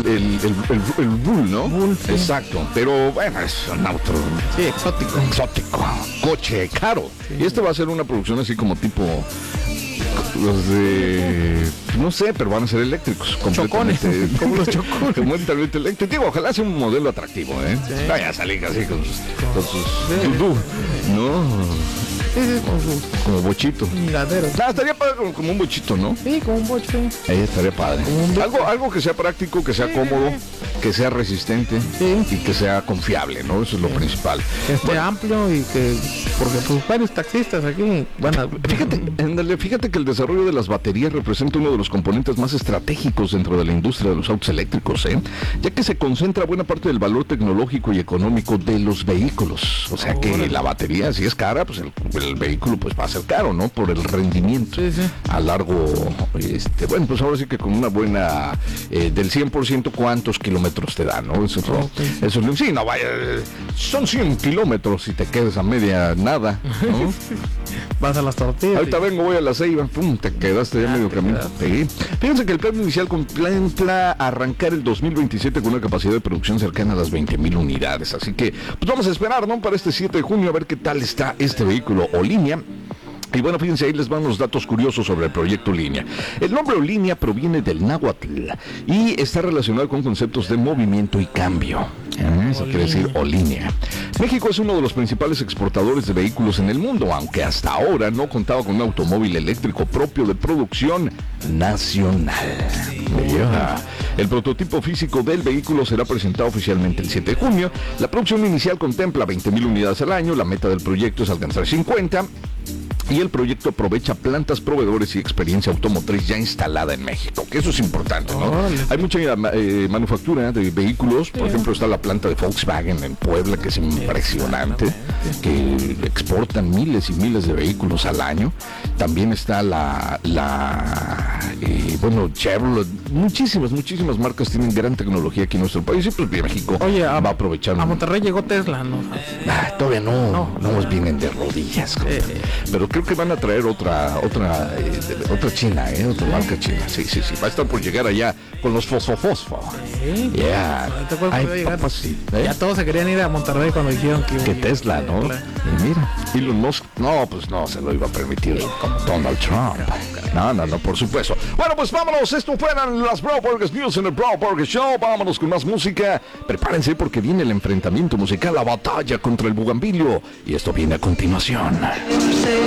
el Bull, ¿no? Bull, sí. Exacto, pero bueno, es un auto exótico, coche caro. Sí. Y este va a ser una producción así como tipo los de, no sé, pero van a ser eléctricos, completamente, como los chocones, completamente eléctricos. Digo, ojalá sea un modelo atractivo, ¿eh? Sí. Vaya a salir así con sus ¿no? Sí, como bochito. Miradero. Estaría padre como un bochito, ¿no? Sí, como un bochito. Ahí estaría padre. Algo que sea práctico, que sea cómodo, que sea resistente y que sea confiable, ¿no? Eso es lo principal. Que esté amplio y que, porque pues varios taxistas aquí van a... Fíjate que el desarrollo de las baterías representa uno de los componentes más estratégicos dentro de la industria de los autos eléctricos, ya que se concentra buena parte del valor tecnológico y económico de los vehículos. O sea que la batería, si es cara, pues el vehículo pues va a ser caro, ¿no? Por el rendimiento a largo, bueno, pues ahora sí que con una buena, del 100%, ¿cuántos kilómetros te da, no? Eso es sí, no vaya, son 100 kilómetros y te quedas a media nada, ¿no? Vas a las tortillas. Ahorita vengo, voy a la Ceiba, pum, te quedaste ya medio camino. Sí. Fíjense que el plan inicial contempla arrancar el 2027 con una capacidad de producción cercana a las 20,000 unidades. Así que, pues vamos a esperar, ¿no? Para este 7 de junio a ver qué tal está este vehículo o línea. Y bueno, fíjense, ahí les van los datos curiosos sobre el proyecto Línea. El nombre Línea proviene del náhuatl y está relacionado con conceptos de movimiento y cambio. Eso quiere decir línea. México es uno de los principales exportadores de vehículos en el mundo, aunque hasta ahora no contaba con un automóvil eléctrico propio de producción nacional. El prototipo físico del vehículo será presentado oficialmente el 7 de junio. La producción inicial contempla 20,000 unidades al año. La meta del proyecto es alcanzar 50. Y el proyecto aprovecha plantas, proveedores y experiencia automotriz ya instalada en México, que eso es importante, ¿no? Hay mucha manufactura de vehículos, por ejemplo está la planta de Volkswagen en Puebla, que es impresionante, que exportan miles y miles de vehículos al año. También está Chevrolet, muchísimas marcas tienen gran tecnología aquí en nuestro país y pues México va a aprovechar. A Monterrey llegó Tesla, ¿no? Todavía no nos vienen de rodillas, pero creo que van a traer otra china, otra marca china. Sí. Va a estar por llegar allá con los fosfo. Ya todos se querían ir a Monterrey cuando dijeron que Tesla, ¿no? Y mira, Elon Musk, pues no se lo iba a permitir Donald Trump. No, por supuesto. Bueno, pues vámonos, esto fueron las Bro Burgers News en el Bro Burger Show. Vámonos con más música. Prepárense porque viene el enfrentamiento musical, la batalla contra el bugambilio. Y esto viene a continuación.